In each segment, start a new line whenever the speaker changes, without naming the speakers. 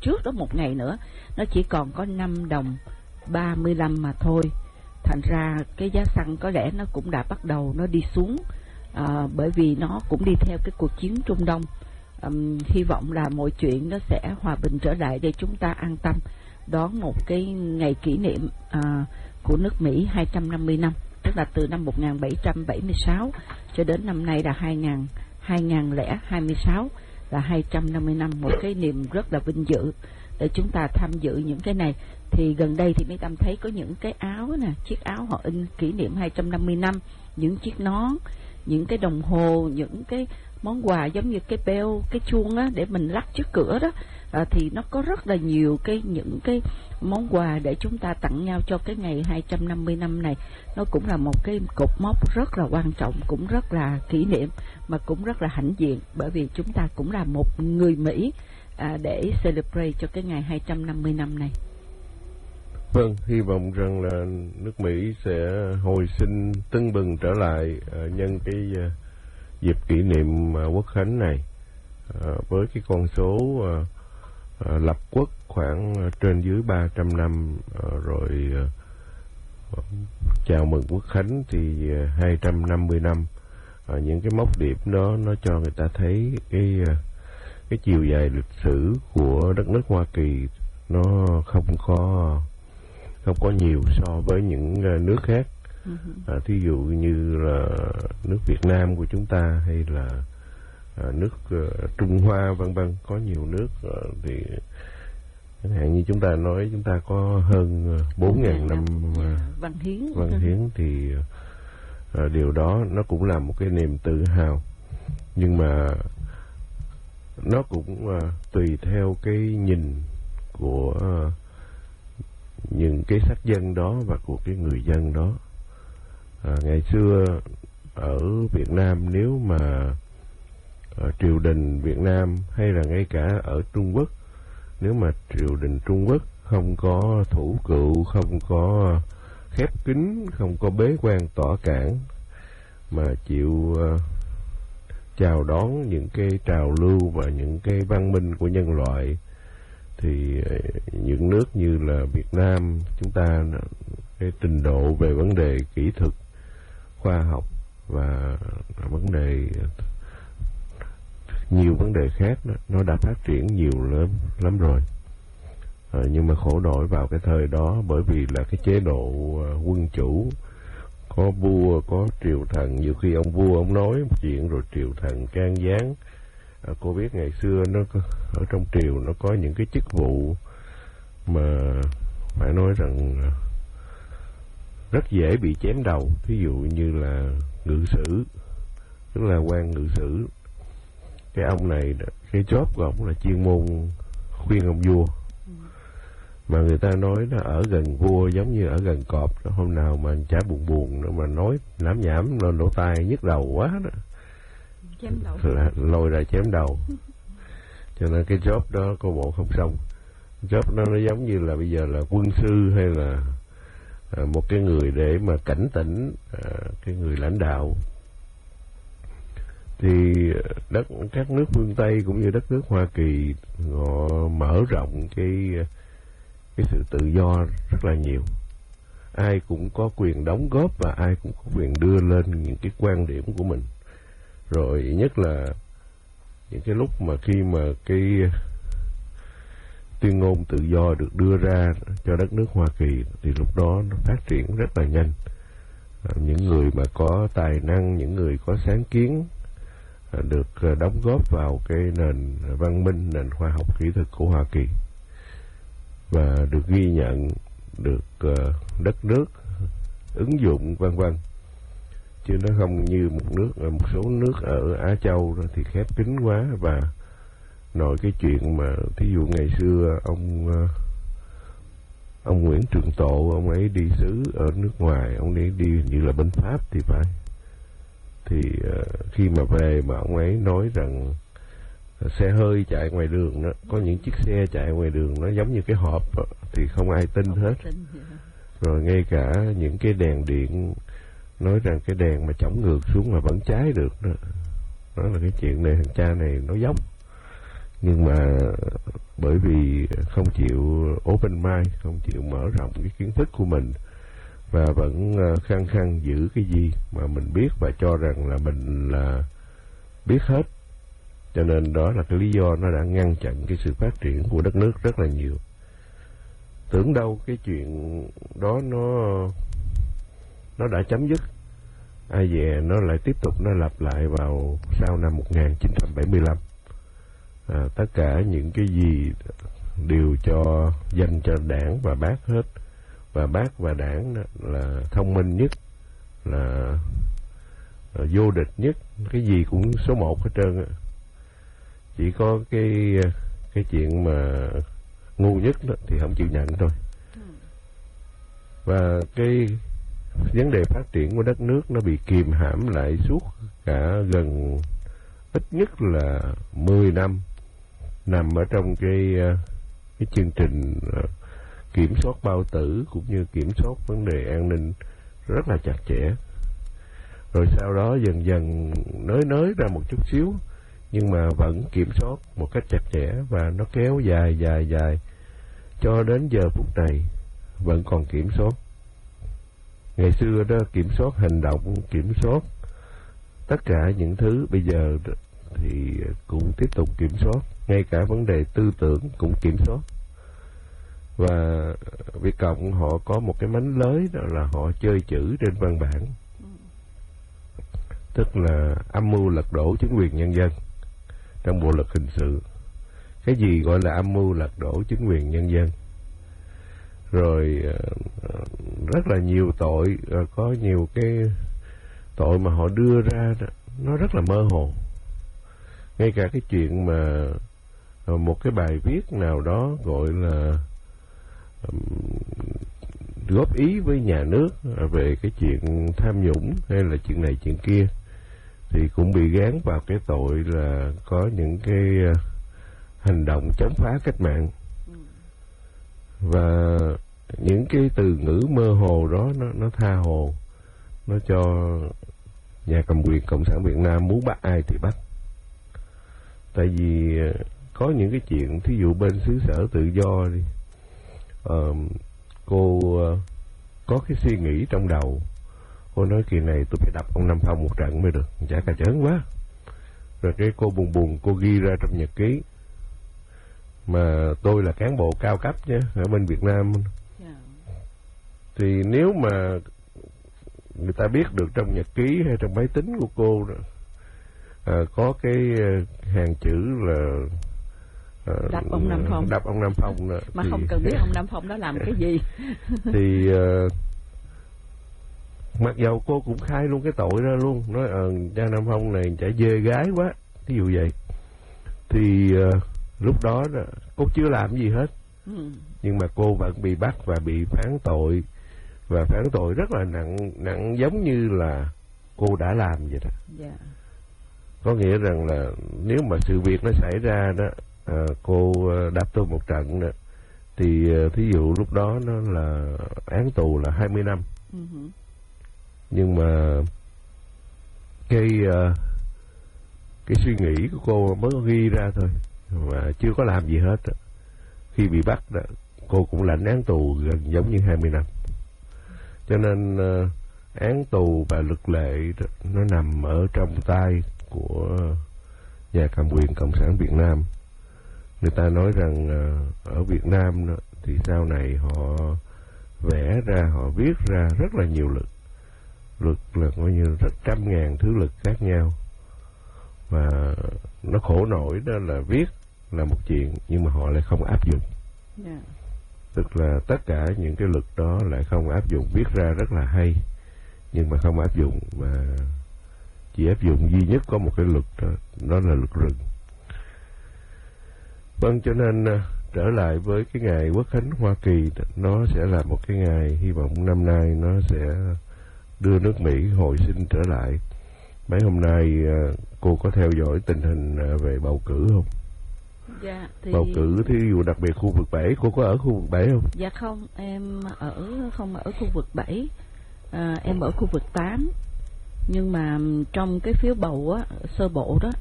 trước đó một ngày nữa nó chỉ còn có 5 đồng 35 mà thôi. Thành ra cái giá xăng có lẽ nó cũng đã bắt đầu nó đi xuống, bởi vì nó cũng đi theo cái cuộc chiến Trung Đông. Hy vọng là mọi chuyện nó sẽ hòa bình trở lại để chúng ta an tâm đón một cái ngày kỷ niệm của nước Mỹ 250 năm, tức là từ năm 1776 cho đến năm nay là 2026, là 250 năm, một cái niềm rất là vinh dự để chúng ta tham dự những cái này. Thì gần đây thì mấy Tâm thấy có những cái áo nè, chiếc áo họ in kỷ niệm 250 năm, những chiếc nón, những cái đồng hồ, những cái món quà giống như cái bell, cái chuông á để mình lắc trước cửa đó, thì nó có rất là nhiều những cái món quà để chúng ta tặng nhau cho cái ngày 250 năm này. Nó cũng là một cái cột mốc rất là quan trọng, cũng rất là kỷ niệm, mà cũng rất là hãnh diện, bởi vì chúng ta cũng là một người Mỹ để celebrate cho cái ngày 250 năm này.
Vâng, hy vọng rằng là nước Mỹ sẽ hồi sinh tưng bừng trở lại nhân cái dịp kỷ niệm quốc khánh này, với cái con số lập quốc khoảng trên dưới 300 năm, rồi chào mừng quốc khánh thì 250 năm. Những cái mốc điểm đó nó cho người ta thấy cái chiều dài lịch sử của đất nước Hoa Kỳ nó không có nhiều so với những nước khác. Thí dụ như là nước Việt Nam của chúng ta, hay là nước Trung Hoa vân vân. Có nhiều nước thì chẳng hạn như chúng ta nói chúng ta có hơn 4.000 năm
văn
hiến thì điều đó nó cũng là một cái niềm tự hào. Nhưng mà nó cũng tùy theo cái nhìn của những cái sắc dân đó và của cái người dân đó. Ngày xưa ở Việt Nam, nếu mà triều đình Việt Nam hay là ngay cả ở Trung Quốc, nếu mà triều đình Trung Quốc không có thủ cựu, không có khép kín, không có bế quan tỏa cản, mà chịu chào đón những cái trào lưu và những cái văn minh của nhân loại, thì những nước như là Việt Nam chúng ta, cái trình độ về vấn đề kỹ thuật, khoa học và nhiều vấn đề khác đó, nó đã phát triển nhiều lắm rồi. Nhưng mà khổ nổi vào cái thời đó, bởi vì là cái chế độ quân chủ, có vua, có triều thần, nhiều khi ông vua ông nói một chuyện rồi triều thần can gián. Cô biết ngày xưa nó ở trong triều nó có những cái chức vụ mà phải nói rằng rất dễ bị chém đầu. Ví dụ như là ngự sử, tức là quan ngự sử. Cái ông này, cái job của ông là chuyên môn khuyên ông vua. Mà người ta nói nó ở gần vua giống như ở gần cọp. Hôm nào mà chả buồn nữa mà nói lảm nhảm lên lỗ tai nhức đầu quá đó, là lôi ra chém đầu. Cho nên cái job đó cô bộ không xong. Job đó nó giống như là bây giờ là quân sư, hay là một cái người để mà cảnh tỉnh cái người lãnh đạo. Thì các nước phương Tây cũng như đất nước Hoa Kỳ, họ mở rộng cái sự tự do rất là nhiều. Ai cũng có quyền đóng góp và ai cũng có quyền đưa lên những cái quan điểm của mình. Rồi nhất là những cái lúc mà khi mà cái tuyên ngôn tự do được đưa ra cho đất nước Hoa Kỳ, thì lúc đó nó phát triển rất là nhanh. Những người mà có tài năng, những người có sáng kiến được đóng góp vào cái nền văn minh, nền khoa học kỹ thuật của Hoa Kỳ, và được ghi nhận, được đất nước ứng dụng vân vân. Chứ nó không như một số nước ở Á Châu đó thì khép kín quá. Và nội cái chuyện mà thí dụ ngày xưa ông Nguyễn Trường Tộ, ông ấy đi xứ ở nước ngoài, ông ấy đi như là bên Pháp thì phải. Thì khi mà về mà ông ấy nói rằng xe hơi chạy ngoài đường đó, có những chiếc xe chạy ngoài đường nó giống như cái hộp đó, thì không ai tin hết. Rồi ngay cả những cái đèn điện, nói rằng cái đèn mà chổng ngược xuống mà vẫn cháy được đó. Đó là cái chuyện này thằng cha này nó dốc. Nhưng mà bởi vì không chịu open mind, không chịu mở rộng cái kiến thức của mình, và vẫn khăng khăng giữ cái gì mà mình biết và cho rằng là mình là biết hết, cho nên đó là cái lý do nó đã ngăn chặn cái sự phát triển của đất nước rất là nhiều. Tưởng đâu cái chuyện đó nó đã chấm dứt, ai dè nó lại tiếp tục nó lặp lại vào sau năm 1975. Tất cả những cái gì đều dành cho Đảng và Bác hết, và Bác và Đảng là thông minh nhất, là vô địch nhất, cái gì cũng số 1 hết trơn. Chỉ có cái chuyện mà ngu nhất đó thì không chịu nhận thôi. Và cái vấn đề phát triển của đất nước nó bị kìm hãm lại suốt cả gần ít nhất là 10 năm, nằm ở trong cái chương trình kiểm soát bao tử cũng như kiểm soát vấn đề an ninh rất là chặt chẽ. Rồi sau đó dần dần nới ra một chút xíu, nhưng mà vẫn kiểm soát một cách chặt chẽ, và nó kéo dài cho đến giờ phút này vẫn còn kiểm soát. Ngày xưa đó kiểm soát hành động, kiểm soát tất cả những thứ, bây giờ thì cũng tiếp tục kiểm soát, ngay cả vấn đề tư tưởng cũng kiểm soát. Và Việt Cộng họ có một cái mánh lới, đó là họ chơi chữ trên văn bản, tức là âm mưu lật đổ chính quyền nhân dân trong bộ luật hình sự. Cái gì gọi là âm mưu lật đổ chính quyền nhân dân? Rồi rất là nhiều tội, có nhiều cái tội mà họ đưa ra đó, nó rất là mơ hồ. Ngay cả cái chuyện mà một cái bài viết nào đó gọi là góp ý với nhà nước về cái chuyện tham nhũng hay là chuyện này chuyện kia, thì cũng bị gán vào cái tội là có những cái hành động chống phá cách mạng. Và những cái từ ngữ mơ hồ đó nó tha hồ, nó cho nhà cầm quyền Cộng sản Việt Nam muốn bắt ai thì bắt. Tại vì có những cái chuyện, thí dụ bên xứ sở tự do đi, cô có cái suy nghĩ trong đầu, cô nói kỳ này tôi phải đập ông Nam Phong một trận mới được, chả cà chớn quá. Rồi cái cô buồn cô ghi ra trong nhật ký, mà tôi là cán bộ cao cấp nhé, ở bên Việt Nam. Thì nếu mà người ta biết được trong nhật ký hay trong máy tính của cô đó, có cái hàng chữ là
đập ông Nam Phong
đó,
mà thì không cần biết ông Nam Phong đó làm cái gì.
Thì mặc dầu cô cũng khai luôn cái tội ra luôn, nói cha Nam Phong này chả dê gái quá, ví dụ vậy. Thì lúc đó cô chưa làm gì hết, nhưng mà cô vẫn bị bắt và bị phán tội, và phán tội rất là nặng giống như là cô đã làm vậy đó. Có nghĩa rằng là nếu mà sự việc nó xảy ra đó, cô đáp tôi một trận đó, thì thí dụ lúc đó nó là án tù là 20 năm. Nhưng mà cái suy nghĩ của cô mới ghi ra thôi, mà chưa có làm gì hết đó. Khi bị bắt đó, cô cũng lãnh án tù gần giống như 20 năm. Cho nên án tù và luật lệ đó, nó nằm ở trong tay của nhà cầm quyền Cộng sản Việt Nam. Người ta nói rằng ở Việt Nam đó, thì sau này họ vẽ ra, họ viết ra rất là nhiều luật. Luật là coi như rất trăm ngàn thứ luật khác nhau. Và nó khổ nổi đó là viết là một chuyện, nhưng mà họ lại không áp dụng. Tức là tất cả những cái luật đó lại không áp dụng, viết ra rất là hay, nhưng mà không áp dụng, và chỉ áp dụng duy nhất có một cái luật đó là luật rừng. Vâng, cho nên trở lại với cái ngày Quốc khánh Hoa Kỳ, nó sẽ là một cái ngày hy vọng năm nay nó sẽ đưa nước Mỹ hồi sinh trở lại. Mấy hôm nay cô có theo dõi tình hình về bầu cử không?
Dạ, thì
bầu cử thí dụ đặc biệt khu vực 7, cô có ở khu vực 7 không?
Dạ không, em không ở khu vực 7, em ở khu vực 8. Nhưng mà trong cái phiếu bầu á, sơ bộ đó,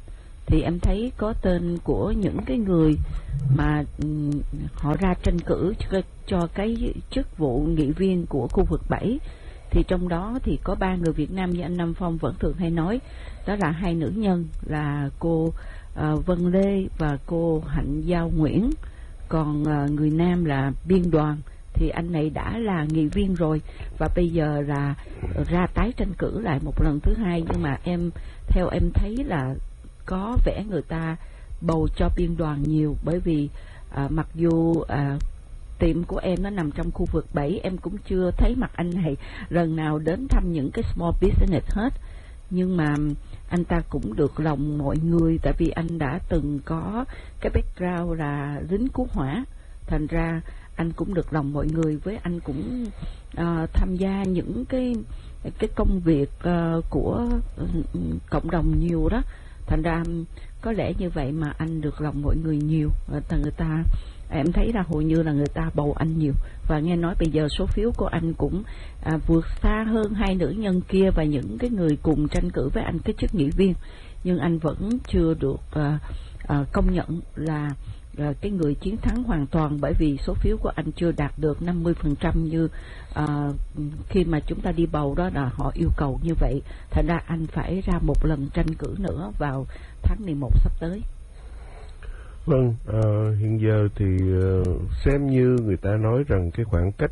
thì em thấy có tên của những cái người mà họ ra tranh cử cho cái chức vụ nghị viên của khu vực 7. Thì trong đó thì có 3 người Việt Nam như anh Nam Phong vẫn thường hay nói, đó là 2 nữ nhân là cô Vân Lê và cô Hạnh Giao Nguyễn. Còn người nam là Biên Đoàn, thì anh này đã là nghị viên rồi và bây giờ là ra tái tranh cử lại một lần thứ hai. Nhưng mà theo em thấy là có vẻ người ta bầu cho Biên Đoàn nhiều, bởi vì mặc dù tiệm của em nó nằm trong khu vực 7, em cũng chưa thấy mặt anh này lần nào đến thăm những cái small business hết. Nhưng mà anh ta cũng được lòng mọi người, tại vì anh đã từng có cái background là lính cứu hỏa, thành ra anh cũng được lòng mọi người. Với anh cũng tham gia những cái công việc của cộng đồng nhiều đó, thành ra có lẽ như vậy mà anh được lòng mọi người nhiều. Người ta em thấy là hầu như là người ta bầu anh nhiều, và nghe nói bây giờ số phiếu của anh cũng vượt xa hơn 2 nữ nhân kia và những cái người cùng tranh cử với anh cái chức nghị viên. Nhưng anh vẫn chưa được công nhận là cái người chiến thắng hoàn toàn, bởi vì số phiếu của anh chưa đạt được 50% như khi mà chúng ta đi bầu đó là họ yêu cầu như vậy. Thành ra anh phải ra một lần tranh cử nữa vào tháng 11 sắp tới.
Vâng, hiện giờ thì xem như người ta nói rằng cái khoảng cách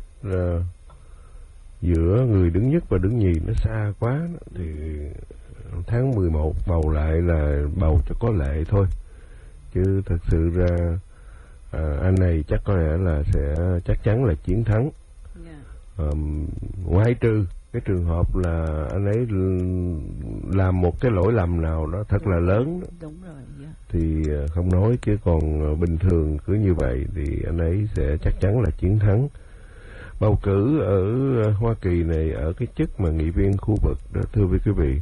giữa người đứng nhất và đứng nhì nó xa quá, thì tháng 11 bầu lại là bầu cho có lệ thôi. Chứ thật sự ra anh này chắc có lẽ là sẽ chắc chắn là chiến thắng. Ngoại trừ cái trường hợp là anh ấy làm một cái lỗi lầm nào đó thật là lớn đó.
Đúng rồi,
thì không nói, chứ còn bình thường cứ như vậy thì anh ấy sẽ chắc chắn là chiến thắng. Bầu cử ở Hoa Kỳ này ở cái chức mà nghị viên khu vực đó, thưa quý vị,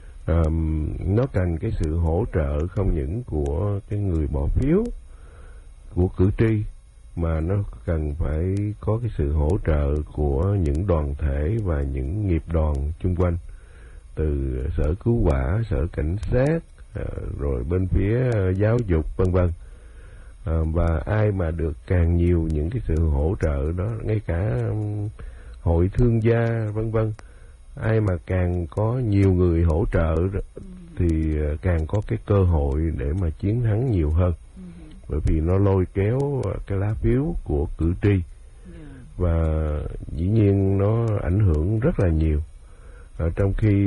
nó cần cái sự hỗ trợ không những của cái người bỏ phiếu, của cử tri, mà nó cần phải có cái sự hỗ trợ của những đoàn thể và những nghiệp đoàn chung quanh, từ sở cứu hỏa, sở cảnh sát, rồi bên phía giáo dục vân vân. Và ai mà được càng nhiều những cái sự hỗ trợ đó, ngay cả hội thương gia vân vân, ai mà càng có nhiều người hỗ trợ đó, thì càng có cái cơ hội để mà chiến thắng nhiều hơn, bởi vì nó lôi kéo cái lá phiếu của cử tri, và dĩ nhiên nó ảnh hưởng rất là nhiều. Trong khi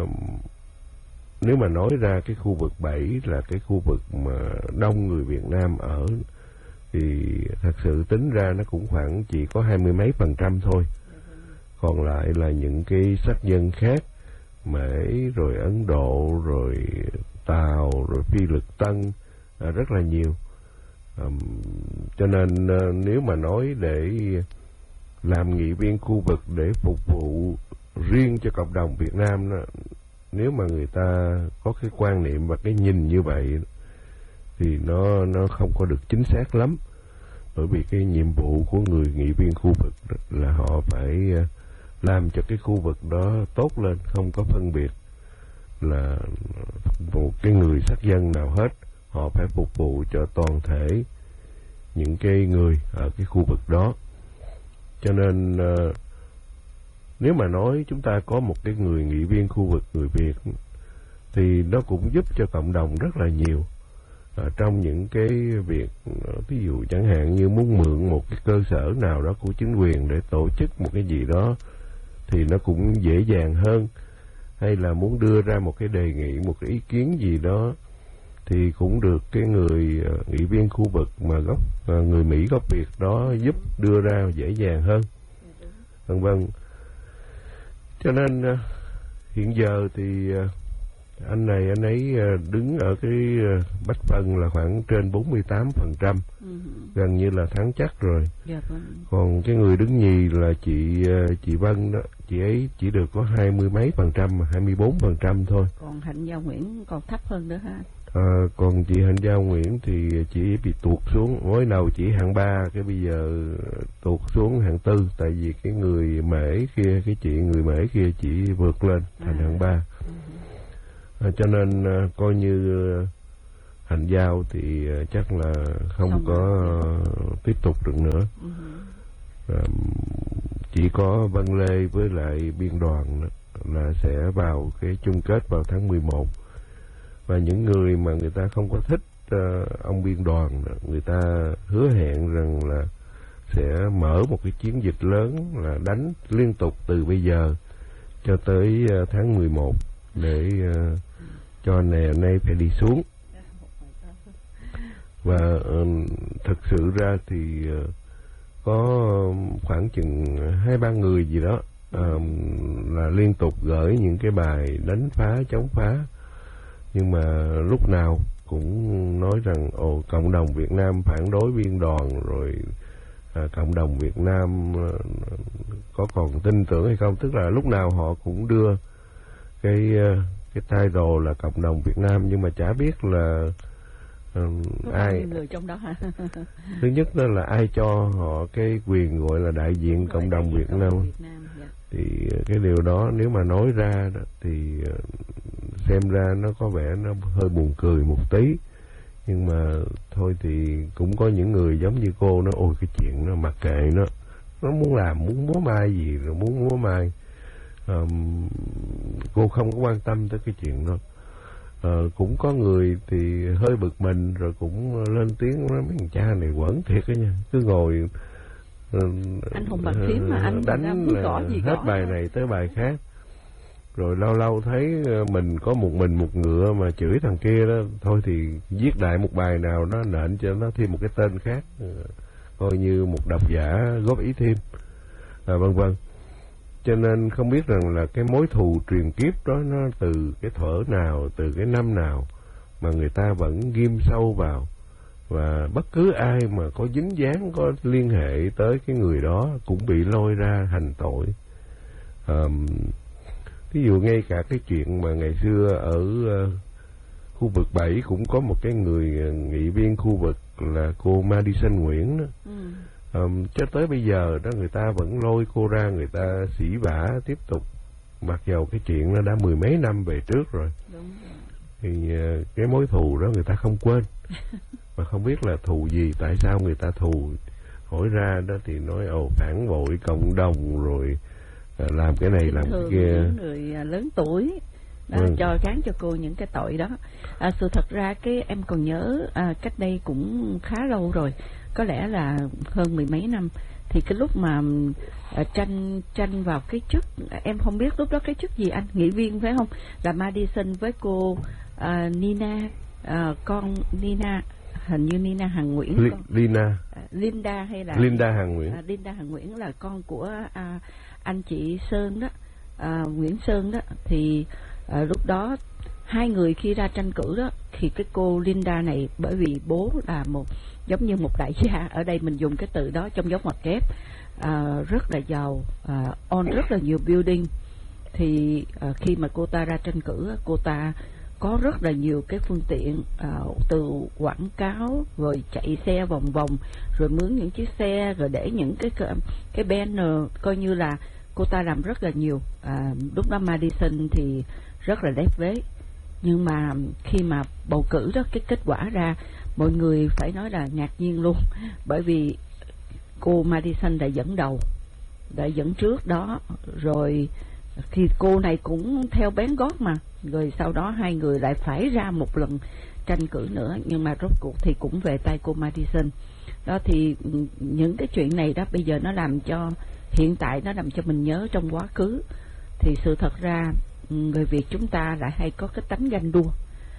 nếu mà nói ra cái khu vực 7 là cái khu vực mà đông người Việt Nam ở, thì thật sự tính ra nó cũng khoảng chỉ có 20 mấy % thôi. Còn lại là những cái sắc dân khác, Mễ, rồi Ấn Độ, rồi Tàu, rồi Phi Lực Tân, rất là nhiều. Cho nên nếu mà nói để làm nghị viên khu vực để phục vụ riêng cho cộng đồng Việt Nam đó, nếu mà người ta có cái quan niệm và cái nhìn như vậy thì nó không có được chính xác lắm. Bởi vì cái nhiệm vụ của người nghị viên khu vực là họ phải làm cho cái khu vực đó tốt lên, không có phân biệt là một cái người sắc dân nào hết. Họ phải phục vụ cho toàn thể những cái người ở cái khu vực đó. Cho nên nếu mà nói chúng ta có một cái người nghị viên khu vực người Việt thì nó cũng giúp cho cộng đồng rất là nhiều. Trong những cái việc ví dụ chẳng hạn như muốn mượn một cái cơ sở nào đó của chính quyền để tổ chức một cái gì đó thì nó cũng dễ dàng hơn, hay là muốn đưa ra một cái đề nghị, một cái ý kiến gì đó thì cũng được cái người nghị viên khu vực mà người Mỹ gốc Việt đó giúp đưa ra dễ dàng hơn, vân vân. Cho nên hiện giờ thì anh ấy đứng ở cái bách phân là khoảng trên 48%, gần như là thắng chắc rồi. Còn cái người đứng nhì là chị Vân đó, chị ấy chỉ được có 20 mấy %, mà 24% thôi.
Còn Hạnh Giao Nguyễn còn thấp hơn nữa ha.
Còn chị Hạnh Giao Nguyễn thì chị bị tuột xuống, mới đầu chỉ hạng 3, cái bây giờ tuột xuống hạng 4, tại vì cái người Mễ kia, cái chị người Mễ kia chỉ vượt lên thành hạng 3. Cho nên coi như Hạnh giao thì chắc là không có tiếp tục được nữa. Chỉ có Văn Lê với lại Biên Đoàn đó, là sẽ vào cái chung kết vào tháng 11. Và những người mà người ta không có thích ông Biên Đoàn đó, người ta hứa hẹn rằng là sẽ mở một cái chiến dịch lớn là đánh liên tục từ bây giờ cho tới tháng 11 để cho nè nay phải đi xuống. Và thực sự ra thì có khoảng chừng 2-3 người gì đó là liên tục gửi những cái bài đánh phá, chống phá, nhưng mà lúc nào cũng nói rằng cộng đồng Việt Nam phản đối Biên Đoàn, rồi cộng đồng Việt Nam có còn tin tưởng hay không. Tức là lúc nào họ cũng đưa cái title là cộng đồng Việt Nam, nhưng mà chả biết là ai
người trong đó hả?
Thứ nhất đó là ai cho họ cái quyền gọi là đại diện cộng đồng Việt Nam.
Dạ.
Thì cái điều đó nếu mà nói ra đó, thì xem ra nó có vẻ nó hơi buồn cười một tí, nhưng mà thôi thì cũng có những người giống như cô nó ôi cái chuyện nó mặc kệ nó muốn làm, muốn múa mai gì rồi muốn múa mai. Cô không có quan tâm tới cái chuyện đó. Cũng có người thì hơi bực mình rồi cũng lên tiếng nói mấy thằng cha này quẩn thiệt đó nha, cứ ngồi
anh không bàn phím mà anh
đánh hết bài này tới bài khác, rồi lâu lâu thấy mình có một ngựa mà chửi thằng kia đó, thôi thì viết đại một bài nào đó nện cho nó thêm một cái tên khác, coi như một độc giả góp ý thêm, vân vân. Cho nên không biết rằng là cái mối thù truyền kiếp đó nó từ cái thuở nào, từ cái năm nào mà người ta vẫn ghim sâu vào, và bất cứ ai mà có dính dáng, có liên hệ tới cái người đó cũng bị lôi ra hành tội. Ví dụ ngay cả cái chuyện mà ngày xưa ở khu vực 7 cũng có một cái người nghị viên khu vực là cô Madison Nguyễn đó. Cho tới bây giờ đó người ta vẫn lôi cô ra, người ta sỉ vả tiếp tục, mặc dầu cái chuyện nó đã 10 mấy năm về trước rồi.
Đúng rồi.
Thì cái mối thù đó người ta không quên. Mà không biết là thù gì, tại sao người ta thù. Hỏi ra đó thì nói phản bội cộng đồng, rồi làm cái này làm cái kia.
Những người lớn tuổi đó, cho gán cho cô những cái tội đó. Sự thật ra cái em còn nhớ cách đây cũng khá lâu rồi, có lẽ là hơn 10 mấy năm, thì cái lúc mà tranh vào cái chức, em không biết lúc đó cái chức gì anh, nghị viên phải không, là Madison với cô Nina, con Nina, hình như Nina Hằng Nguyễn, Linda hay là
Linda Hằng Nguyễn.
Linda Hằng Nguyễn là con của anh chị Sơn đó, Nguyễn Sơn đó. Thì lúc đó hai người khi ra tranh cử đó, thì cái cô Linda này bởi vì bố là giống như một đại gia, ở đây mình dùng cái từ đó trong dấu ngoặc kép, rất là giàu, own rất là nhiều building. Thì khi mà cô ta ra tranh cử, cô ta có rất là nhiều cái phương tiện, từ quảng cáo, rồi chạy xe vòng vòng, rồi mướn những chiếc xe, rồi để những cái banner, coi như là cô ta làm rất là nhiều. Lúc đó Madison thì rất là đét vế, nhưng mà khi mà bầu cử đó, cái kết quả ra, mọi người phải nói là ngạc nhiên luôn, bởi vì cô Madison đã dẫn đầu, đã dẫn trước đó, rồi thì cô này cũng theo bén gót mà, rồi sau đó hai người lại phải ra một lần tranh cử nữa, nhưng mà rốt cuộc thì cũng về tay cô Madison đó. Thì những cái chuyện này đó bây giờ nó làm cho hiện tại nó làm cho mình nhớ trong quá khứ. Thì sự thật ra người Việt chúng ta lại hay có cái tánh ganh đua,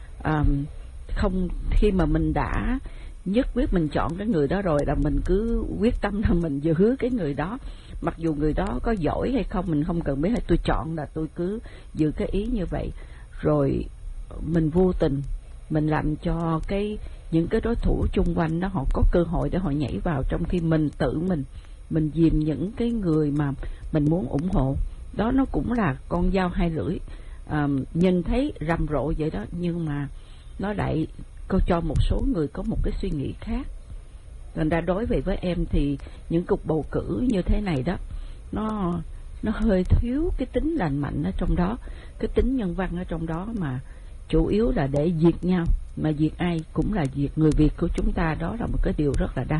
không, khi mà mình đã nhất quyết mình chọn cái người đó rồi là mình cứ quyết tâm là mình giữ cái người đó, mặc dù người đó có giỏi hay không mình không cần biết, hay tôi chọn là tôi cứ giữ cái ý như vậy. Rồi mình vô tình mình làm cho những cái đối thủ chung quanh đó họ có cơ hội để họ nhảy vào, trong khi mình tự mình dìm những cái người mà mình muốn ủng hộ đó. Nó cũng là con dao hai lưỡi, nhìn thấy rầm rộ vậy đó, nhưng mà nó lại cho một số người có một cái suy nghĩ khác. Thành ra đối với em thì những cuộc bầu cử như thế này đó, nó hơi thiếu cái tính lành mạnh ở trong đó, cái tính nhân văn ở trong đó, mà chủ yếu là để diệt nhau, mà diệt ai cũng là diệt người Việt của chúng ta, đó là một cái điều rất là đau.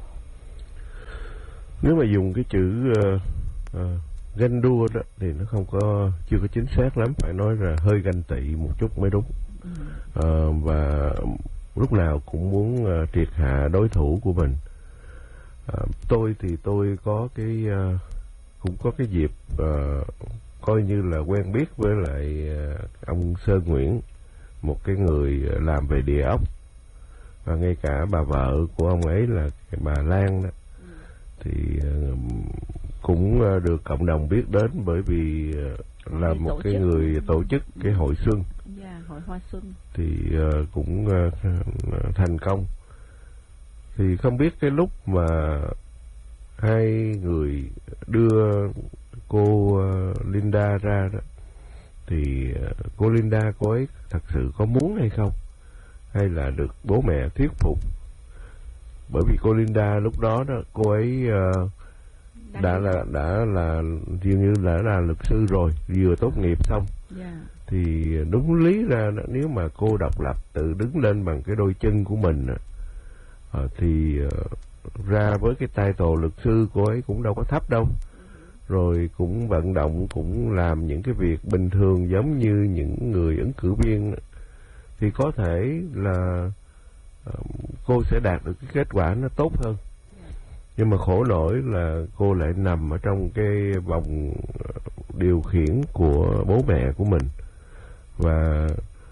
Nếu mà dùng cái chữ ganh đua đó thì nó chưa có chính xác lắm, phải nói là hơi ganh tị một chút mới đúng. Và lúc nào cũng muốn triệt hạ đối thủ của mình. Tôi thì tôi có cũng có cái dịp coi như là quen biết với lại ông Sơn Nguyễn, một cái người làm về địa ốc, và ngay cả bà vợ của ông ấy là cái bà Lan đó, thì cũng được cộng đồng biết đến bởi vì là một cái người tổ chức cái hội xuân,
hội hoa xuân, thì
cũng thành công. Thì không biết cái lúc mà hai người đưa cô Linda ra đó, thì cô Linda cô ấy thật sự có muốn hay không, hay là được bố mẹ thuyết phục? Bởi vì cô Linda lúc đó cô ấy đã là dường như là luật sư rồi, vừa tốt nghiệp xong. Thì đúng lý ra nếu mà cô độc lập tự đứng lên bằng cái đôi chân của mình thì ra với cái title luật sư cô ấy cũng đâu có thấp đâu, rồi cũng vận động, cũng làm những cái việc bình thường giống như những người ứng cử viên, thì có thể là cô sẽ đạt được cái kết quả nó tốt hơn. Nhưng mà khổ nổi là cô lại nằm ở trong cái vòng điều khiển của bố mẹ của mình, và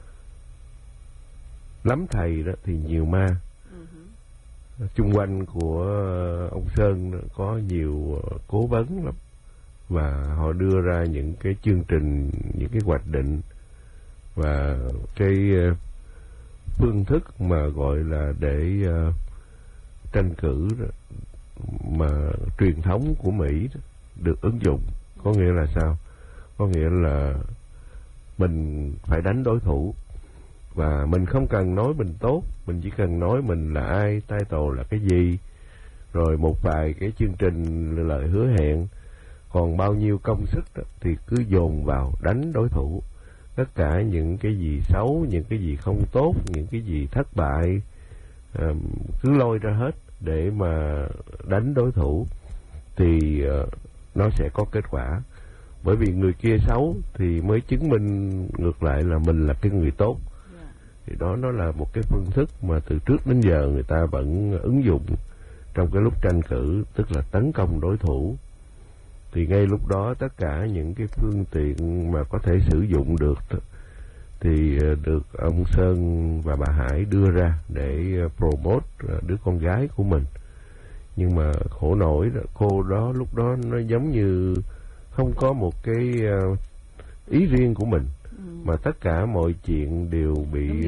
lắm thầy đó thì nhiều ma. Chung quanh của ông Sơn có nhiều cố vấn lắm, và họ đưa ra những cái chương trình, những cái hoạch định và cái phương thức mà gọi là để tranh cử đó, mà truyền thống của Mỹ đó, được ứng dụng. Có nghĩa là sao? Có nghĩa là mình phải đánh đối thủ, và mình không cần nói mình tốt, mình chỉ cần nói mình là ai, title là cái gì, rồi một vài cái chương trình lời hứa hẹn, còn bao nhiêu công sức đó, thì cứ dồn vào đánh đối thủ. Tất cả những cái gì xấu, những cái gì không tốt, những cái gì thất bại, cứ lôi ra hết để mà đánh đối thủ, thì nó sẽ có kết quả. Bởi vì người kia xấu thì mới chứng minh ngược lại là mình là cái người tốt. Thì đó nó là một cái phương thức mà từ trước đến giờ người ta vẫn ứng dụng trong cái lúc tranh cử, tức là tấn công đối thủ. Thì ngay lúc đó tất cả những cái phương tiện mà có thể sử dụng được thì được ông Sơn và bà Hải đưa ra để promote đứa con gái của mình. Nhưng mà khổ nổi cô đó lúc đó nó giống như không có một cái ý riêng của mình, mà tất cả mọi chuyện đều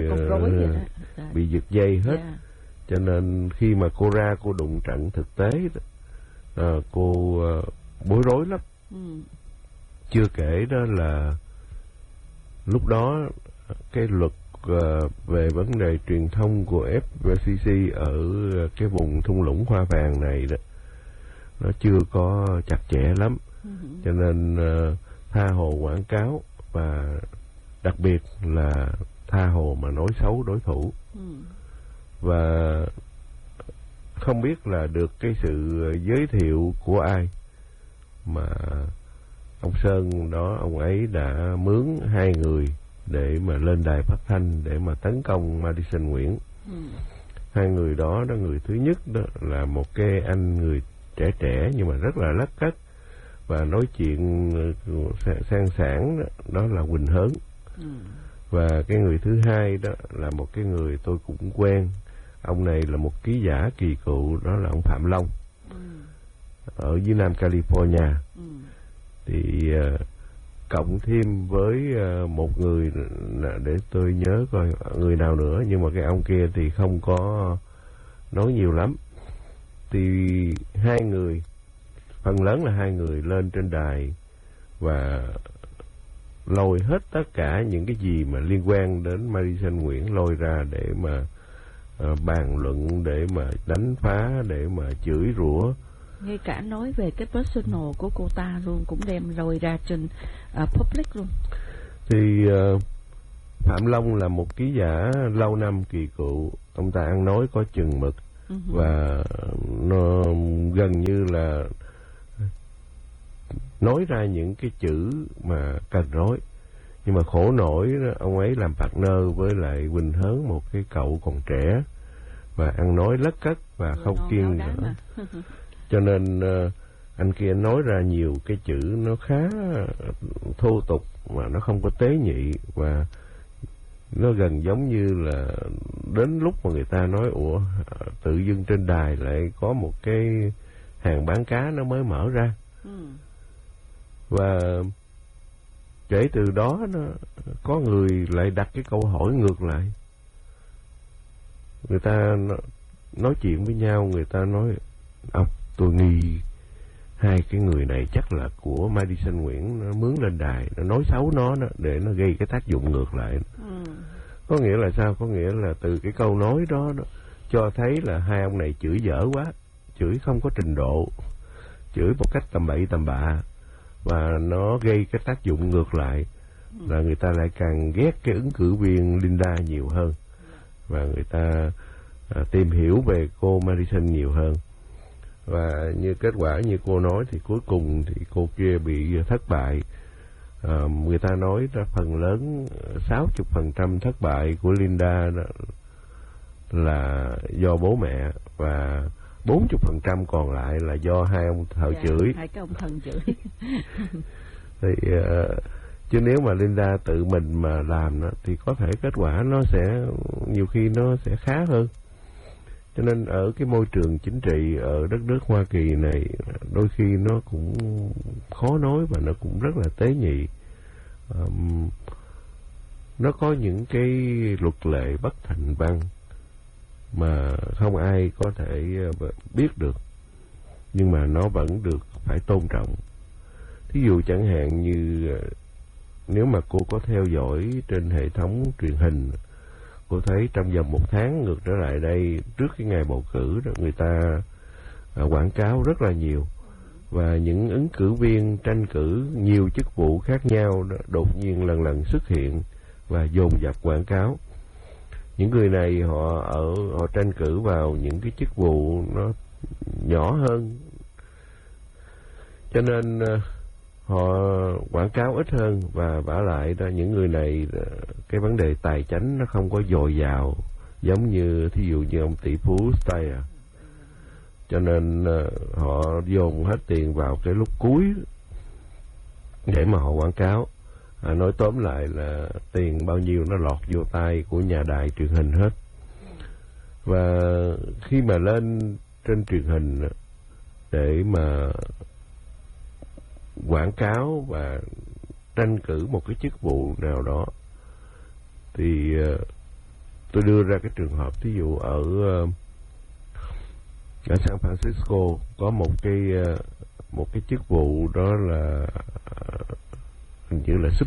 bị giật dây hết. Cho nên khi mà cô ra cô đụng trận thực tế cô bối rối lắm. Chưa kể đó là lúc đó cái luật về vấn đề truyền thông của FCC ở cái vùng thung lũng hoa vàng này đó, nó chưa có chặt chẽ lắm. Cho nên tha hồ quảng cáo, và đặc biệt là tha hồ mà nói xấu đối thủ. Và không biết là được cái sự giới thiệu của ai mà ông Sơn đó, ông ấy đã mướn hai người để mà lên đài phát thanh để mà tấn công Madison Nguyễn. Hai người đó, người thứ nhất đó là một cái anh người trẻ trẻ nhưng mà rất là lắc cắt và nói chuyện sang sảng, đó là Quỳnh Hớn. Và cái người thứ hai đó là một cái người tôi cũng quen. Ông này là một ký giả kỳ cựu, đó là ông Phạm Long ở dưới Nam California. Thì cộng thêm với một người để tôi nhớ coi người nào nữa, nhưng mà cái ông kia thì không có nói nhiều lắm. Thì hai người, phần lớn là hai người lên trên đài và lôi hết tất cả những cái gì mà liên quan đến Madison Nguyễn lôi ra để mà bàn luận, để mà đánh phá, để mà chửi rủa.
Ngay cả nói về cái personal của cô ta luôn cũng đem lôi ra trên public luôn.
Thì Phạm Long là một ký giả lâu năm kỳ cựu, ông ta ăn nói có chừng mực và nó gần như là nói ra những cái chữ mà cần nói. Nhưng mà khổ nổi ông ấy làm partner với lại Quỳnh Hớn, một cái cậu còn trẻ và ăn nói lất cất và không kiêng nữa. Cho nên anh kia nói ra nhiều cái chữ nó khá thô tục mà nó không có tế nhị, và nó gần giống như là đến lúc mà người ta nói ủa tự dưng trên đài lại có một cái hàng bán cá nó mới mở ra. Và kể từ đó có người lại đặt cái câu hỏi ngược lại. Người ta nói chuyện với nhau, người ta nói tôi nghi hai cái người này chắc là của Madison Nguyễn, nó mướn lên đài, nó nói xấu nó để nó gây cái tác dụng ngược lại. Có nghĩa là sao? Có nghĩa là từ cái câu nói đó cho thấy là hai ông này chửi dở quá, chửi không có trình độ, chửi một cách tầm bậy tầm bạ, và nó gây cái tác dụng ngược lại là người ta lại càng ghét cái ứng cử viên Linda nhiều hơn, và người ta tìm hiểu về cô Madison nhiều hơn. Và như kết quả như cô nói thì cuối cùng thì cô kia bị thất bại. Người ta nói là phần lớn 60% thất bại của Linda là do bố mẹ, và 40% còn lại là do hai ông thợ chửi.
Hai cái ông thần chửi.
Thì chứ nếu mà Linda tự mình mà làm thì có thể kết quả nó sẽ nhiều khi nó sẽ khá hơn. Cho nên ở cái môi trường chính trị ở đất nước Hoa Kỳ này đôi khi nó cũng khó nói và nó cũng rất là tế nhị. Nó có những cái luật lệ bất thành văn mà không ai có thể biết được, nhưng mà nó vẫn được phải tôn trọng. Thí dụ chẳng hạn như nếu mà cô có theo dõi trên hệ thống truyền hình, cô thấy trong vòng 1 tháng ngược trở lại đây, trước cái ngày bầu cử đó, người ta quảng cáo rất là nhiều, và những ứng cử viên tranh cử nhiều chức vụ khác nhau đó, đột nhiên lần lần xuất hiện và dồn dập quảng cáo. Những người này họ tranh cử vào những cái chức vụ nó nhỏ hơn, cho nên họ quảng cáo ít hơn, và vả lại đó những người này cái vấn đề tài chánh nó không có dồi dào giống như thí dụ như ông tỷ phú Steyer. Cho nên họ dồn hết tiền vào cái lúc cuối để mà họ quảng cáo. Nói tóm lại là tiền bao nhiêu nó lọt vô tay của nhà đài truyền hình hết. Và khi mà lên trên truyền hình để mà quảng cáo và tranh cử một cái chức vụ nào đó, thì tôi đưa ra cái trường hợp thí dụ ở San Francisco có một cái chức vụ đó là hình như là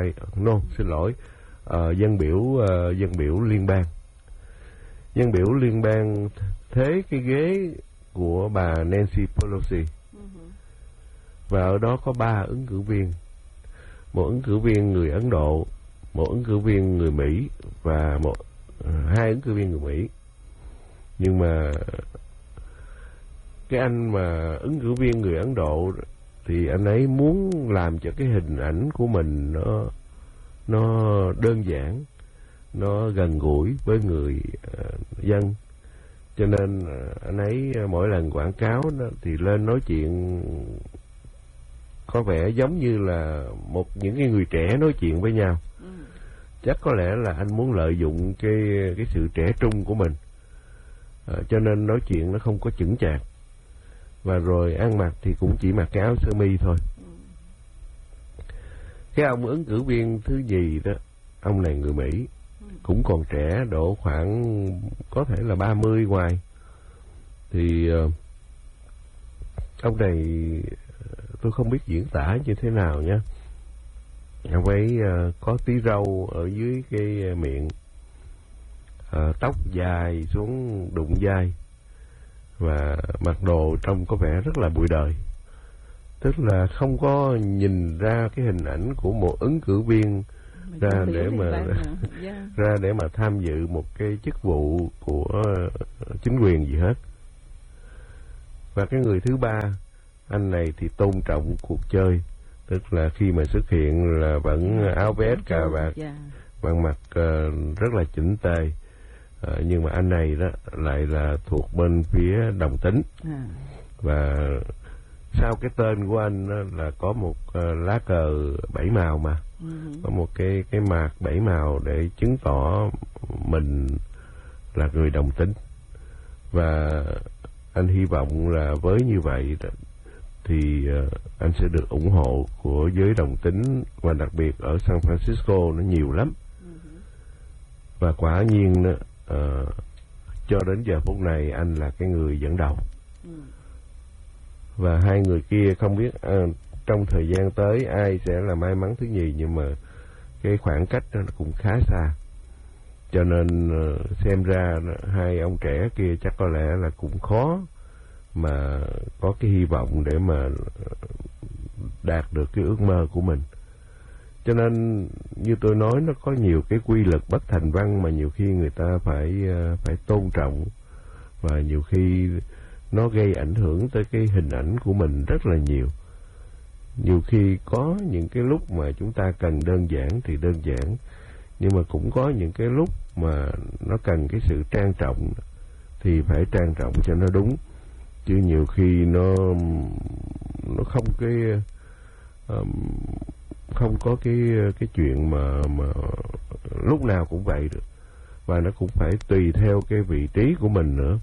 dân biểu liên bang. Dân biểu liên bang thế cái ghế của bà Nancy Pelosi, và ở đó có 3 ứng cử viên, một ứng cử viên người Ấn Độ, một ứng cử viên người Mỹ và 2 ứng cử viên người Mỹ. Nhưng mà cái anh mà ứng cử viên người Ấn Độ thì anh ấy muốn làm cho cái hình ảnh của mình nó đơn giản, nó gần gũi với người dân. Cho nên anh ấy mỗi lần quảng cáo đó thì lên nói chuyện có vẻ giống như là những cái người trẻ nói chuyện với nhau. Chắc có lẽ là anh muốn lợi dụng cái sự trẻ trung của mình, cho nên nói chuyện nó không có chững chạc, và rồi ăn mặc thì cũng chỉ mặc cái áo sơ mi thôi. Cái ông ứng cử viên thứ nhì đó, ông này người Mỹ, cũng còn trẻ, độ khoảng có thể là 30 ngoài. Thì ông này tôi không biết diễn tả như thế nào nha. Ông ấy có tí râu ở dưới cái miệng, tóc dài xuống đụng vai, và mặc đồ trông có vẻ rất là bụi đời. Tức là không có nhìn ra cái hình ảnh của một ứng cử viên ra để mà tham dự một cái chức vụ của chính quyền gì hết. Và cái người thứ ba, anh này thì tôn trọng cuộc chơi, tức là khi mà xuất hiện là vẫn áo vest cà vạt, bằng mặt rất là chỉnh tề. Nhưng mà anh này đó lại là thuộc bên phía đồng tính. Và sau cái tên của anh đó là có một lá cờ 7 màu mà. Có một cái mạc 7 màu để chứng tỏ mình là người đồng tính. Và anh hy vọng là với như vậy đó, thì anh sẽ được ủng hộ của giới đồng tính, và đặc biệt ở San Francisco nó nhiều lắm. Và quả nhiên đó, cho đến giờ phút này anh là cái người dẫn đầu. Và hai người kia không biết trong thời gian tới ai sẽ là may mắn thứ nhì, nhưng mà cái khoảng cách đó nó cũng khá xa. Cho nên xem ra hai ông trẻ kia chắc có lẽ là cũng khó mà có cái hy vọng để mà đạt được cái ước mơ của mình. Cho nên như tôi nói, nó có nhiều cái quy luật bất thành văn mà nhiều khi người ta phải tôn trọng, và nhiều khi nó gây ảnh hưởng tới cái hình ảnh của mình rất là nhiều. Nhiều khi có những cái lúc mà chúng ta cần đơn giản thì đơn giản, nhưng mà cũng có những cái lúc mà nó cần cái sự trang trọng thì phải trang trọng cho nó đúng. Chứ nhiều khi nó không có cái chuyện mà lúc nào cũng vậy được, và nó cũng phải tùy theo cái vị trí của mình nữa.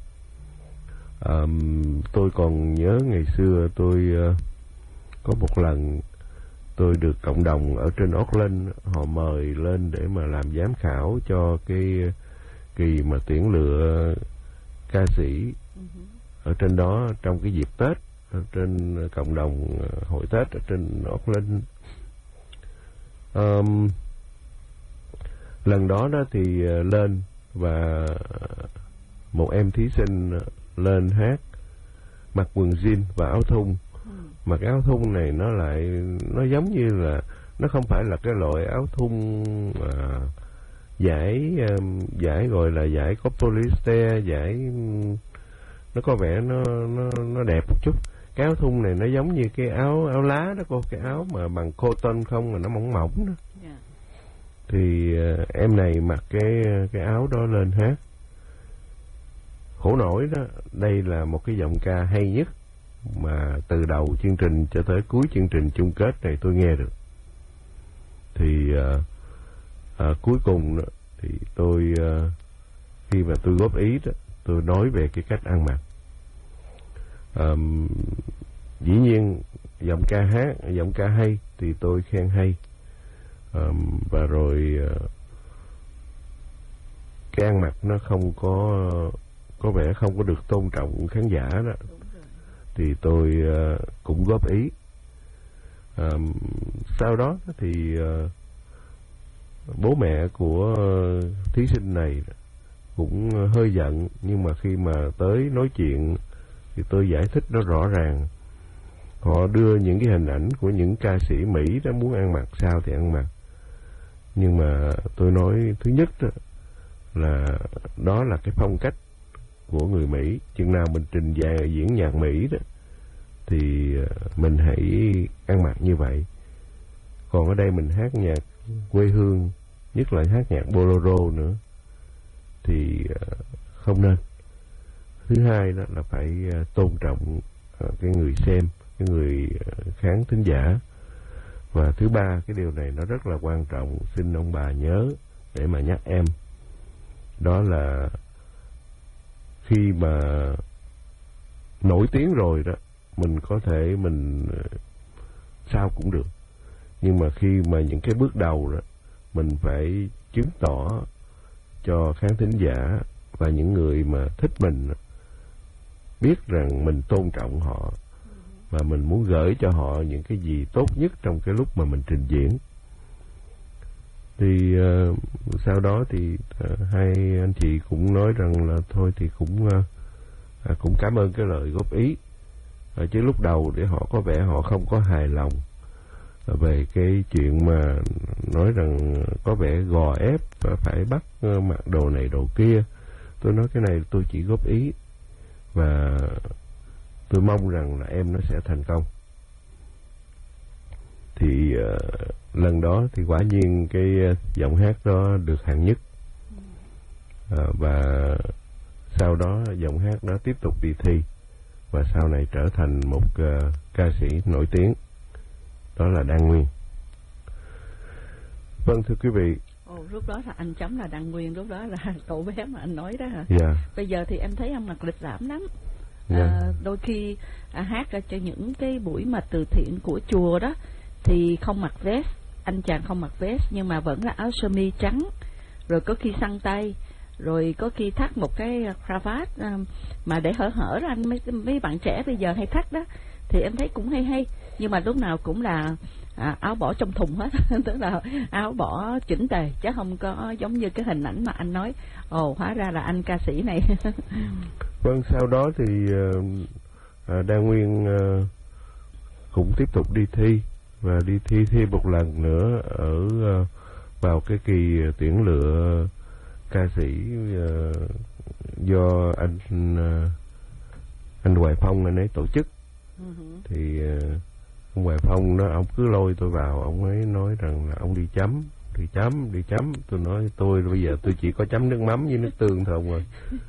Tôi còn nhớ ngày xưa tôi có một lần tôi được cộng đồng ở trên Oakland họ mời lên để mà làm giám khảo cho cái kỳ mà tuyển lựa ca sĩ ở trên đó trong cái dịp Tết, ở trên cộng đồng hội Tết ở trên Oakland. Lần đó thì lên và một em thí sinh lên hát mặc quần jean và áo thun. Mà cái áo thun này nó giống như là nó không phải là cái loại áo thun giải gọi là giải có polyester, giải nó có vẻ nó đẹp một chút. Cái áo thun này nó giống như cái áo lá đó cô, cái áo mà bằng cotton không mà nó mỏng mỏng đó. Thì em này mặc cái áo đó lên hát. Khổ nổi đó, đây là một cái giọng ca hay nhất mà từ đầu chương trình cho tới cuối chương trình chung kết này tôi nghe được. Thì cuối cùng đó, thì tôi khi mà tôi góp ý đó, tôi nói về cái cách ăn mặc. Dĩ nhiên giọng ca hay thì tôi khen hay, và rồi cái ăn mặc nó không có vẻ không có được tôn trọng khán giả đó, thì tôi cũng góp ý. Sau đó thì bố mẹ của thí sinh này cũng hơi giận, nhưng mà khi mà tới nói chuyện thì tôi giải thích nó rõ ràng. Họ đưa những cái hình ảnh của những ca sĩ Mỹ đó muốn ăn mặc sao thì ăn mặc, nhưng mà tôi nói thứ nhất đó là cái phong cách của người Mỹ. Chừng nào mình trình diễn nhạc Mỹ đó thì mình hãy ăn mặc như vậy. Còn ở đây mình hát nhạc quê hương, nhất là hát nhạc bolero nữa, thì không nên. Thứ hai đó là phải tôn trọng cái người xem, cái người khán thính giả. Và thứ ba, cái điều này nó rất là quan trọng, xin ông bà nhớ để mà nhắc em. Đó là khi mà nổi tiếng rồi đó, mình có thể mình sao cũng được. Nhưng mà khi mà những cái bước đầu đó, mình phải chứng tỏ cho khán thính giả và những người mà thích mình biết rằng mình tôn trọng họ, và mình muốn gửi cho họ những cái gì tốt nhất trong cái lúc mà mình trình diễn. Thì sau đó thì hai anh chị cũng nói rằng là thôi thì cũng cảm ơn cái lời góp ý. Chứ lúc đầu để họ có vẻ họ không có hài lòng. về cái chuyện mà nói rằng có vẻ gò ép và phải bắt mặc đồ này đồ kia. Tôi nói cái này tôi chỉ góp ý và tôi mong rằng là em nó sẽ thành công. Thì lần đó thì quả nhiên cái giọng hát đó được hạng nhất, và sau đó giọng hát đó tiếp tục đi thi và sau này trở thành một ca sĩ nổi tiếng, đó là Đan Nguyên. Vâng, thưa quý vị.
Lúc đó là anh chấm là Đan Nguyên, lúc đó là cậu bé mà anh nói đó hả?
Dạ.
Bây giờ thì em thấy ông mặc lịch lãm lắm. Đôi khi hát ra cho những cái buổi mà từ thiện của chùa đó thì không mặc vest, anh chàng không mặc vest nhưng mà vẫn là áo sơ mi trắng, rồi có khi xăng tay, rồi có khi thắt một cái cravat mà để hở ra, anh mấy bạn trẻ bây giờ hay thắt đó, thì em thấy cũng hay, nhưng mà lúc nào cũng là áo bỏ trong thùng hết tức là áo bỏ chỉnh tề, chứ không có giống như cái hình ảnh mà anh nói hóa ra là anh ca sĩ này.
Vâng, sau đó thì Đan Nguyên cũng tiếp tục đi thi và đi thi thêm một lần nữa ở vào cái kỳ tuyển lựa ca sĩ do anh Hoài Phong anh ấy tổ chức. Thì ông Hoài Phong đó, ông cứ lôi tôi vào, ông ấy nói rằng là ông đi chấm. Tôi nói tôi bây giờ tôi chỉ có chấm nước mắm với nước tương thôi ông ơi.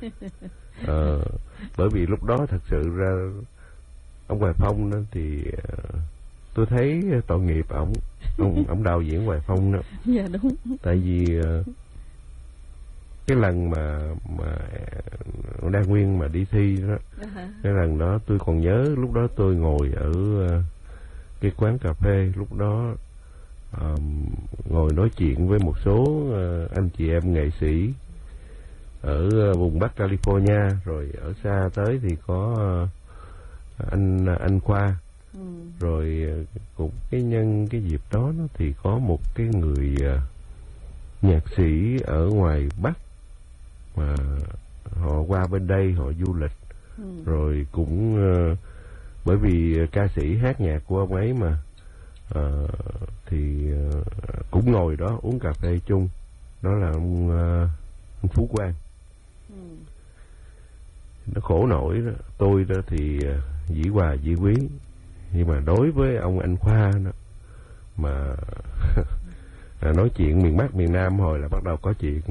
Bởi vì lúc đó thật sự ra ông Hoài Phong đó thì tôi thấy tội nghiệp ông đạo diễn Hoài Phong đó.
Dạ đúng.
Tại vì cái lần mà Đan Nguyên mà đi thi đó, cái lần đó tôi còn nhớ, lúc đó tôi ngồi ở cái quán cà phê, lúc đó ngồi nói chuyện với một số anh chị em nghệ sĩ ở vùng Bắc California, rồi ở xa tới thì có anh Khoa. Rồi cũng cái dịp đó thì có một cái người nhạc sĩ ở ngoài Bắc mà họ qua bên đây họ du lịch, rồi cũng bởi vì ca sĩ hát nhạc của ông ấy mà thì cũng ngồi đó uống cà phê chung, đó là ông Phú Quang. Nó khổ nổi đó, tôi đó thì dĩ hòa dĩ quý, nhưng mà đối với ông anh Khoa đó mà nói chuyện miền Bắc miền Nam hồi là bắt đầu có chuyện.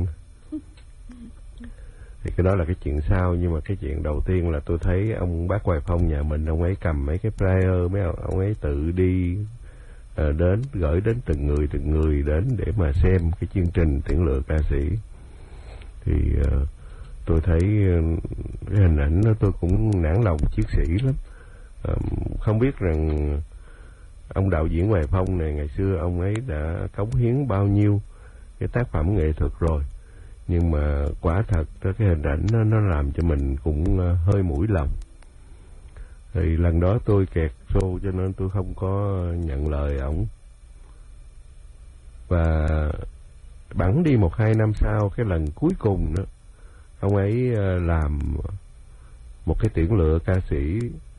Thì cái đó là cái chuyện sau, nhưng mà cái chuyện đầu tiên là tôi thấy ông bác Hoài Phong nhà mình, ông ấy cầm mấy cái flyer, mấy ông ấy tự đi đến gửi đến từng người đến để mà xem cái chương trình tuyển lựa ca sĩ. Thì tôi thấy cái hình ảnh đó tôi cũng nản lòng chiến sĩ lắm. Không biết rằng ông đạo diễn Hoài Phong này ngày xưa ông ấy đã cống hiến bao nhiêu cái tác phẩm nghệ thuật rồi, nhưng mà quả thật cái hình ảnh nó làm cho mình cũng hơi mũi lòng. Thì lần đó tôi kẹt show cho nên tôi không có nhận lời ổng, và bẵng đi 1-2 năm sau, cái lần cuối cùng đó ông ấy làm một cái tuyển lựa ca sĩ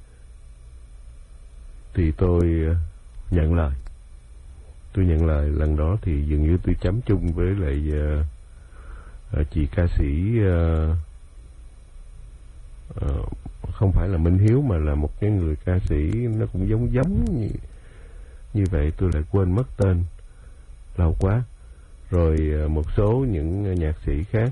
thì tôi nhận lời. Lần đó thì dường như tôi chấm chung với lại chị ca sĩ không phải là Minh Hiếu mà là một cái người ca sĩ nó cũng giống như vậy, tôi lại quên mất tên lâu quá. Rồi một số những nhạc sĩ khác.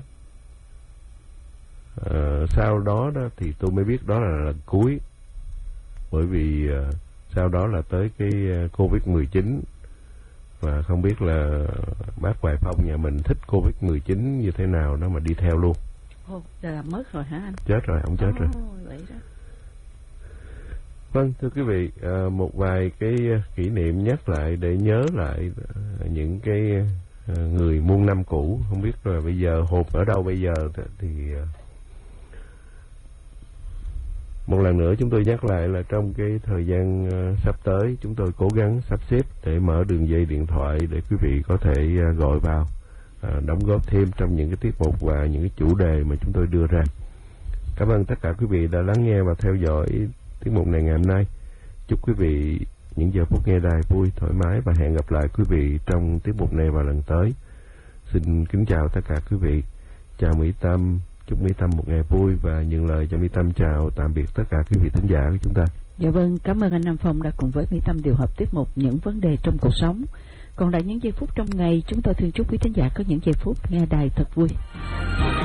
Sau đó thì tôi mới biết đó là lần cuối, bởi vì sau đó là tới cái Covid-19, và không biết là bác Hoài Phong nhà mình thích Covid-19 như thế nào đó mà đi theo luôn.
Là mất rồi hả anh?
Chết rồi, ông chết rồi.
Vậy đó.
Vâng, thưa quý vị, một vài cái kỷ niệm nhắc lại để nhớ lại những cái người muôn năm cũ. Không biết là bây giờ hộp ở đâu bây giờ thì một lần nữa chúng tôi nhắc lại là trong cái thời gian sắp tới chúng tôi cố gắng sắp xếp để mở đường dây điện thoại để quý vị có thể gọi vào đóng góp thêm trong những cái tiết mục và những cái chủ đề mà chúng tôi đưa ra. Cảm ơn tất cả quý vị đã lắng nghe và theo dõi tiết mục này ngày hôm nay. Chúc quý vị những giờ phút nghe đài vui, thoải mái, và hẹn gặp lại quý vị trong tiết mục này vào lần tới. Xin kính chào tất cả quý vị. Chào Mỹ Tâm, chúc Mỹ Tâm một ngày vui, và nhận lời cho Mỹ Tâm chào tạm biệt tất cả quý vị thính giả của chúng ta.
Dạ vâng, cảm ơn anh Nam Phong đã cùng với Mỹ Tâm điều hợp tiết mục Những Vấn Đề Trong Cuộc Sống. Còn lại những giây phút trong ngày, chúng tôi thường chúc quý thính giả có những giây phút nghe đài thật vui.